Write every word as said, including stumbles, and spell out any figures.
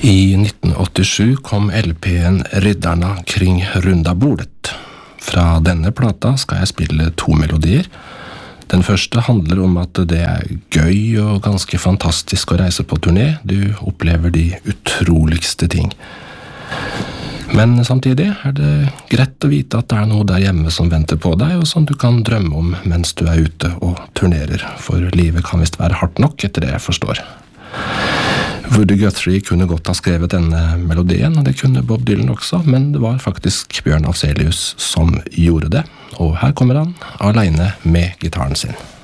I nitten åttisju kom L P-en Riddarna kring runda bordet. Fra denne plata skal jeg spille to melodier. Den første handler om at det er gøy og ganske fantastisk å reise på turné. Du opplever de utroligste ting. Men samtidig er det greit å vite at det er noe der hjemme som venter på deg, og som du kan drømme om mens du er ute og turnerer, for livet kan visst være hardt nok etter det jeg forstår. Woody Guthrie kunne godt ha skrevet denne melodien, og det kunne Bob Dylan også, men det var faktisk Bjørn Afzelius som gjorde det. Og her kommer han, alene med gitaren sin.